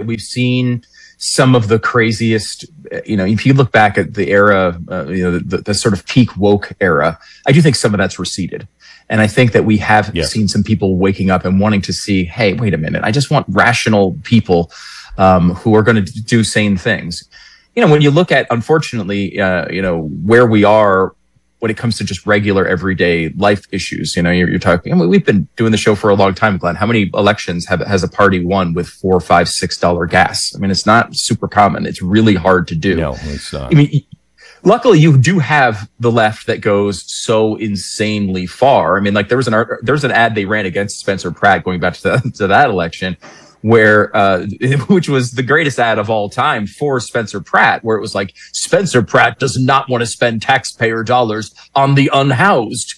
we've seen some of the craziest, if you look back at the era, the sort of peak woke era, I do think some of that's receded. And I think that we have seen some people waking up and wanting to see, hey, wait a minute, I just want rational people who are going to do sane things. When you look at, unfortunately, where we are when it comes to just regular everyday life issues, you're talking, we've been doing the show for a long time, Glenn. How many elections has a party won with $4, $5, $6 gas? I mean, it's not super common. It's really hard to do. No, it's not. Luckily, you do have the left that goes so insanely far. I mean, like there was an ad they ran against Spencer Pratt going back to that election, where which was the greatest ad of all time for Spencer Pratt, where it was like, Spencer Pratt does not want to spend taxpayer dollars on the unhoused.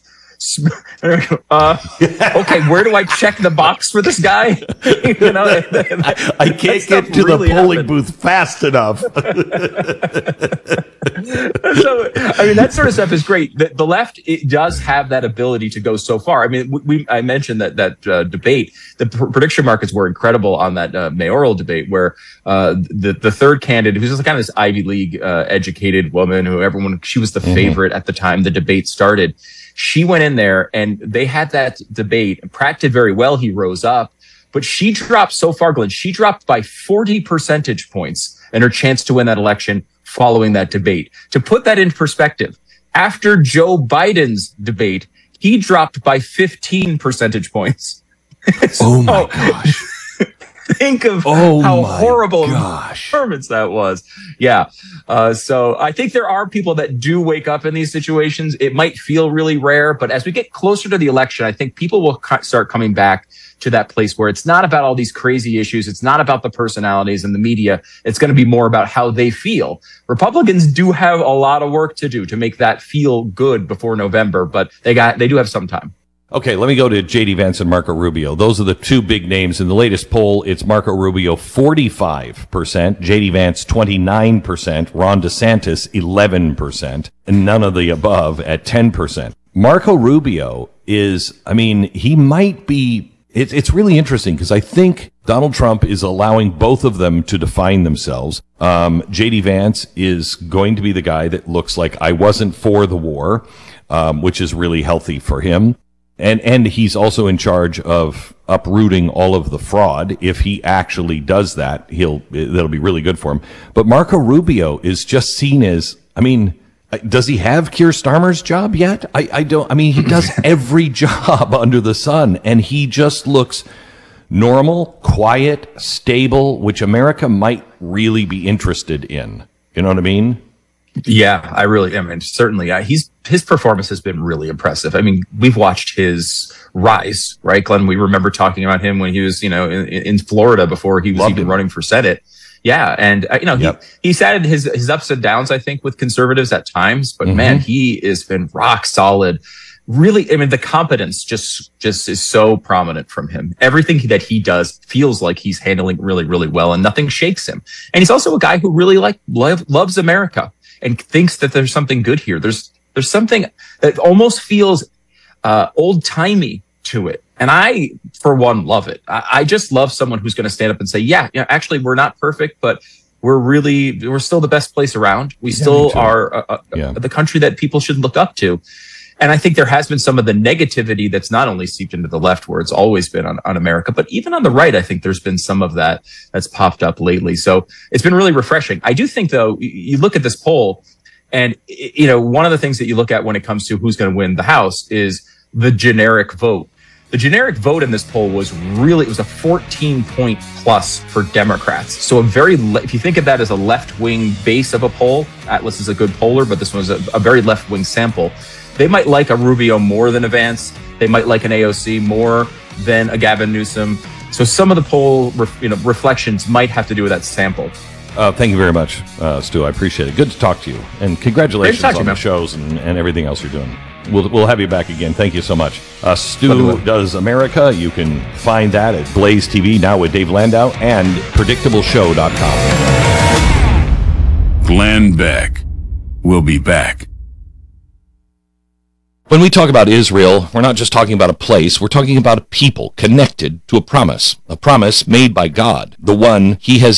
Okay, where do I check the box for this guy? I can't get to the polling booth fast enough. So, that sort of stuff is great. The left, it does have that ability to go so far. I mean, I mentioned that debate. The prediction markets were incredible on that mayoral debate, where the third candidate, who's just kind of this Ivy League educated woman, she was the favorite at the time the debate started. She went in there and they had that debate. Pratt did very well. He rose up, but she dropped so far, Glenn. She dropped by 40 percentage points in her chance to win that election following that debate. To put that in perspective, after Joe Biden's debate, he dropped by 15 percentage points. Oh my gosh. Think of how horrible performance that was. Yeah. So I think there are people that do wake up in these situations. It might feel really rare, but as we get closer to the election, I think people will start coming back to that place where it's not about all these crazy issues. It's not about the personalities and the media. It's going to be more about how they feel. Republicans do have a lot of work to do to make that feel good before November, but they do have some time. Okay, let me go to J.D. Vance and Marco Rubio. Those are the two big names. In the latest poll, it's Marco Rubio 45%, J.D. Vance 29%, Ron DeSantis 11%, and none of the above at 10%. Marco Rubio he might be, it's really interesting because I think Donald Trump is allowing both of them to define themselves. J.D. Vance is going to be the guy that looks like I wasn't for the war, which is really healthy for him. And he's also in charge of uprooting all of the fraud. If he actually does that, that'll be really good for him. But Marco Rubio is just seen as, does he have Keir Starmer's job yet? He does every job under the sun, and he just looks normal, quiet, stable, which America might really be interested in. You know what I mean? Yeah, I really am. Certainly, his performance has been really impressive. We've watched his rise, right, Glenn? We remember talking about him when he was, in Florida before he was even running for Senate. Yeah, and he's had his ups and downs, I think, with conservatives at times, but man, he has been rock solid. Really, the competence just is so prominent from him. Everything that he does feels like he's handling really, really well, and nothing shakes him. And he's also a guy who really loves America and thinks that there's something good here. There's something that almost feels old timey to it. And I, for one, love it. I just love someone who's going to stand up and say, actually, we're not perfect, but we're still the best place around. We still are the country that people should look up to. And I think there has been some of the negativity that's not only seeped into the left, where it's always been on America, but even on the right, I think there's been some of that that's popped up lately. So it's been really refreshing. I do think, though, you look at this poll, and one of the things that you look at when it comes to who's going to win the House is the generic vote. The generic vote in this poll was it was a 14-point plus for Democrats. So if you think of that as a left-wing base of a poll, Atlas is a good poller, but this was a very left-wing sample. They might like a Rubio more than a Vance. They might like an AOC more than a Gavin Newsom. So some of the poll reflections might have to do with that sample. Thank you very much, Stu. I appreciate it. Good to talk to you. And congratulations on the shows and everything else you're doing. We'll have you back again. Thank you so much. Stu Does America. You can find that at Blaze TV, now with Dave Landau, and PredictableShow.com. Glenn Beck will be back. When we talk about Israel, we're not just talking about a place, we're talking about a people connected to a promise made by God, the one he has